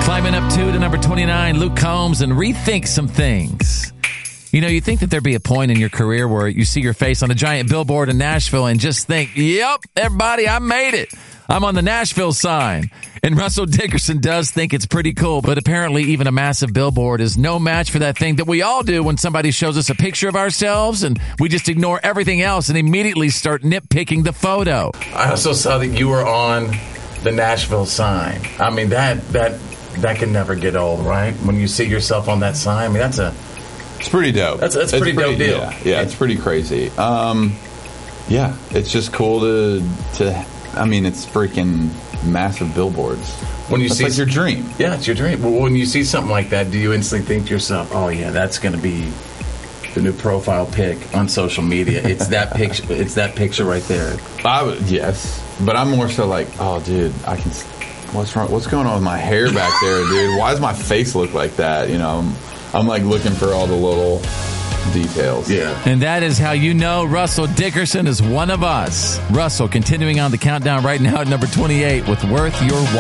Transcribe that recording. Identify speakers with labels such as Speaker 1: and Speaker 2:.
Speaker 1: Climbing up to number 29, Luke Combs, and rethink some things. You know, you think that there'd be a point in your career where you see your face on a giant billboard in Nashville and just think, yep, everybody, I made it. I'm on the Nashville sign. And Russell Dickerson does think it's pretty cool, but apparently even a massive billboard is no match for that thing that we all do when somebody shows us a picture of ourselves and we just ignore everything else and immediately start nitpicking the photo.
Speaker 2: I also saw that you were on the Nashville sign. I mean, that can never get old, right? When you see yourself on that sign, I mean,
Speaker 3: it's pretty dope.
Speaker 2: That's a pretty dope deal.
Speaker 3: Yeah, it's pretty crazy. Yeah, it's just cool to. I mean, it's freaking massive billboards.
Speaker 2: When you
Speaker 3: that's
Speaker 2: see
Speaker 3: like your dream.
Speaker 2: Yeah, it's your dream. Well, when you see something like that, do you instantly think to yourself, "Oh yeah, that's going to be the new profile pic on social media"? It's that picture. It's that picture right there.
Speaker 3: Yes, but I'm more so like, oh, dude, I can. What's wrong? What's going on with my hair back there, dude? Why does my face look like that? You know, I'm like looking for all the little details.
Speaker 2: Yeah.
Speaker 1: And that is how you know Russell Dickerson is one of us. Russell continuing on the countdown right now at number 28 with Worth Your While.